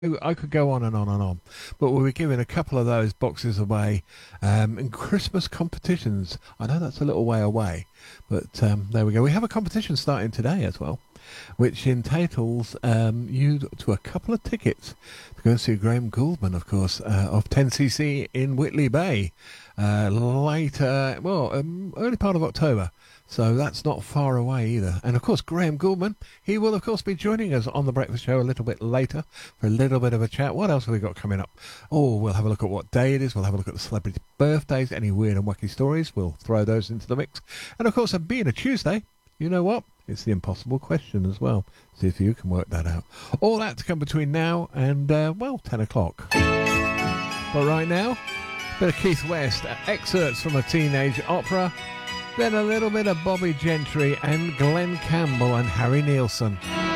I could go on and on and on, but we'll be giving a couple of those boxes away in Christmas competitions. I know that's a little way away, but there we go. We have a competition starting today as well, which entitles you to a couple of tickets to go and see Graham Gouldman, of course, of 10cc in Whitley Bay later, early part of October. So that's not far away either. And of course, Graham Gouldman, he will of course be joining us on the Breakfast Show a little bit later for a little bit of a chat. What else have we got coming up? Oh, we'll have a look at what day it is. We'll have a look at the celebrity birthdays, any weird and wacky stories. We'll throw those into the mix. And of course, being a Tuesday, you know what? It's the impossible question as well. See if you can work that out. All that to come between now and, 10 o'clock. But right now, a bit of Keith West, excerpts from a teenage opera. Then a little bit of Bobby Gentry and Glenn Campbell and Harry Nilsson.